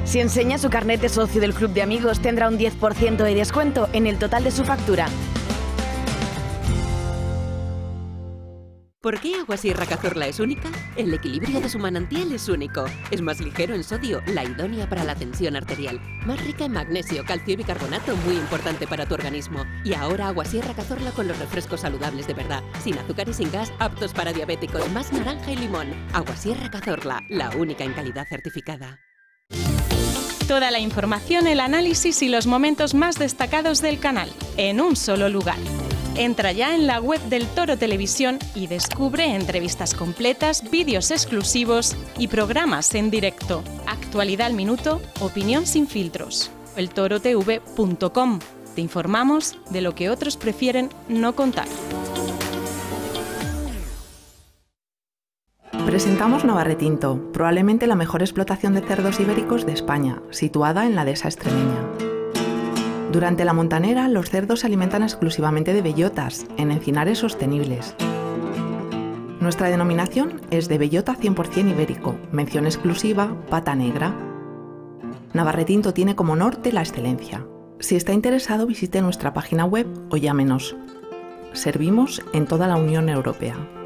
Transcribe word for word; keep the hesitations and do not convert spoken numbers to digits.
Si enseña su carnet de socio del Club de Amigos, tendrá un diez por ciento de descuento en el total de su factura. ¿Por qué Agua Sierra Cazorla es única? El equilibrio de su manantial es único. Es más ligero en sodio, la idónea para la tensión arterial. Más rica en magnesio, calcio y bicarbonato, muy importante para tu organismo. Y ahora Agua Sierra Cazorla con los refrescos saludables de verdad. Sin azúcar y sin gas, aptos para diabéticos, más naranja y limón. Agua Sierra Cazorla, la única en calidad certificada. Toda la información, el análisis y los momentos más destacados del canal, en un solo lugar. Entra ya en la web del Toro Televisión y descubre entrevistas completas, vídeos exclusivos y programas en directo. Actualidad al minuto, opinión sin filtros. el toro t v punto com. Te informamos de lo que otros prefieren no contar. Presentamos Navarretinto, probablemente la mejor explotación de cerdos ibéricos de España, situada en la dehesa extremeña. Durante la montanera, los cerdos se alimentan exclusivamente de bellotas, en encinares sostenibles. Nuestra denominación es de bellota cien por ciento ibérico, mención exclusiva, pata negra. Navarretinto tiene como norte la excelencia. Si está interesado, visite nuestra página web o llámenos. Servimos en toda la Unión Europea.